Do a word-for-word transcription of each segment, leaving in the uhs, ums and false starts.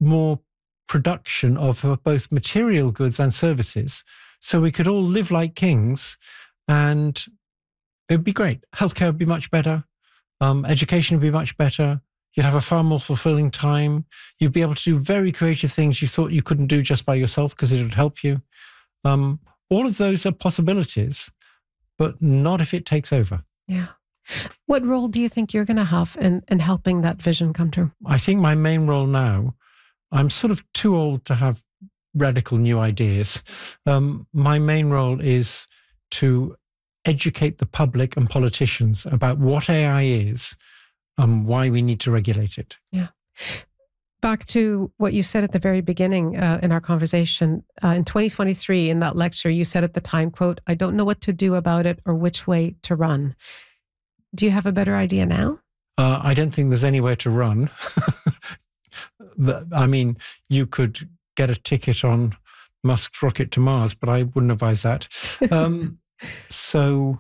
more production of both material goods and services, so we could all live like kings, and it would be great. Healthcare would be much better. Um, education would be much better. You'd have a far more fulfilling time. You'd be able to do very creative things you thought you couldn't do just by yourself because it would help you. Um, all of those are possibilities, but not if it takes over. Yeah. What role do you think you're going to have in, in helping that vision come true? I think my main role now, I'm sort of too old to have radical new ideas. Um, my main role is to educate the public and politicians about what A I is and why we need to regulate it. Yeah. Back to what you said at the very beginning uh, in our conversation, uh, in twenty twenty-three, in that lecture, you said at the time, quote, "I don't know what to do about it or which way to run." Do you have a better idea now? Uh, I don't think there's anywhere to run. I mean, you could get a ticket on Musk's rocket to Mars, but I wouldn't advise that. Um, so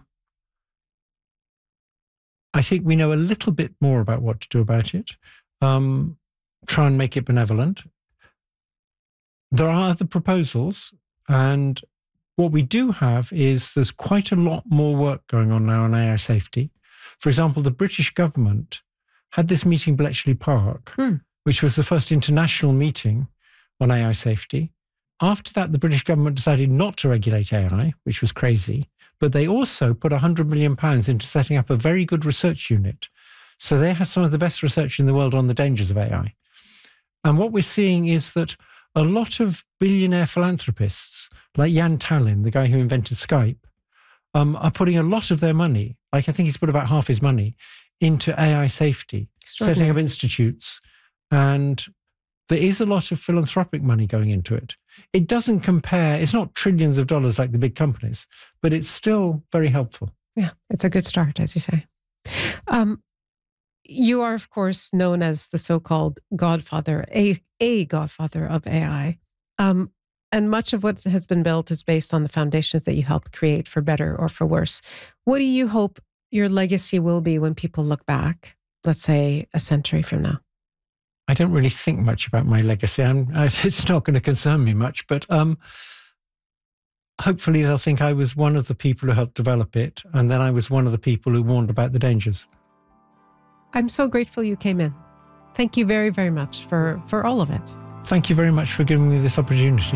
I think we know a little bit more about what to do about it. Um, try and make it benevolent. There are other proposals, and what we do have is there's quite a lot more work going on now on A I safety. For example, the British government had this meeting in Bletchley Park, hmm. which was the first international meeting on A I safety. After that, the British government decided not to regulate A I, which was crazy, but they also put one hundred million pounds into setting up a very good research unit. So they had some of the best research in the world on the dangers of A I. And what we're seeing is that a lot of billionaire philanthropists, like Jan Tallinn, the guy who invented Skype, um, are putting a lot of their money, like I think he's put about half his money, into A I safety, setting up institutes. And there is a lot of philanthropic money going into it. It doesn't compare, it's not trillions of dollars like the big companies, but it's still very helpful. Yeah, it's a good start, as you say. Um, you are, of course, known as the so-called godfather, a, a godfather of A I. Um, and much of what has been built is based on the foundations that you helped create, for better or for worse. What do you hope your legacy will be when people look back, let's say a century from now? I don't really think much about my legacy. I'm, I, it's not going to concern me much, but um, hopefully they'll think I was one of the people who helped develop it, and then I was one of the people who warned about the dangers. I'm so grateful you came in. Thank you very, very much for, for all of it. Thank you very much for giving me this opportunity.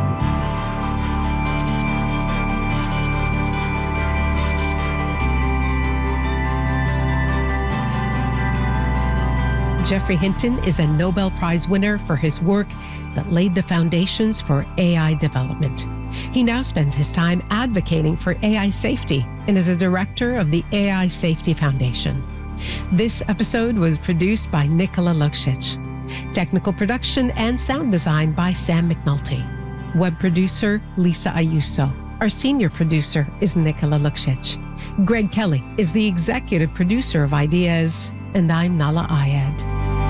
Geoffrey Hinton is a Nobel Prize winner for his work that laid the foundations for A I development. He now spends his time advocating for A I safety and is a director of the A I Safety Foundation. This episode was produced by Nicola Luksic. Technical production and sound design by Sam McNulty. Web producer Lisa Ayuso. Our senior producer is Nicola Luksic. Greg Kelly is the executive producer of Ideas, and I'm Nala Ayed.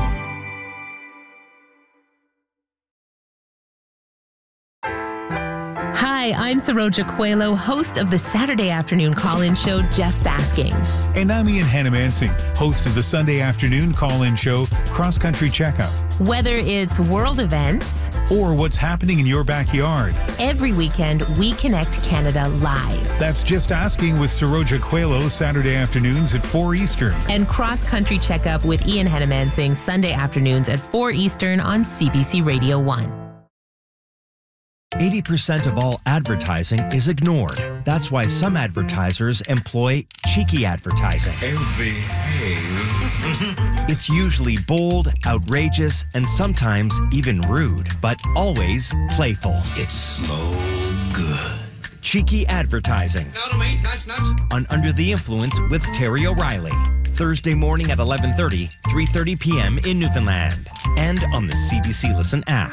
Hi, I'm Saroja Coelho, host of the Saturday afternoon call-in show, Just Asking. And I'm Ian Hannamansing, host of the Sunday afternoon call-in show, Cross Country Checkup. Whether it's world events or what's happening in your backyard, every weekend we connect Canada live. That's Just Asking with Saroja Coelho, Saturday afternoons at four Eastern. And Cross Country Checkup with Ian Hannamansing, Sunday afternoons at four Eastern on C B C Radio one. eighty percent of all advertising is ignored. That's why some advertisers employ cheeky advertising. It's usually bold, outrageous, and sometimes even rude, but always playful. It's so good. Cheeky advertising. No, mate, nuts, nuts. On Under the Influence with Terry O'Reilly. Thursday morning at eleven thirty, three thirty p.m. in Newfoundland. And on the C B C Listen app.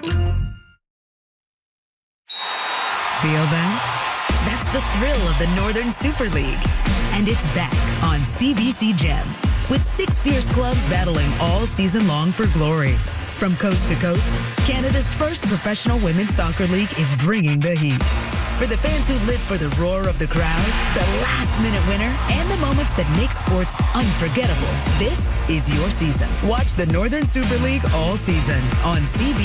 Feel that? That's the thrill of the Northern Super League. And it's back on C B C Gem, with six fierce clubs battling all season long for glory. From coast to coast, Canada's first professional women's soccer league is bringing the heat. For the fans who live for the roar of the crowd, the last-minute winner, and the moments that make sports unforgettable, this is your season. Watch the Northern Super League all season on C B C.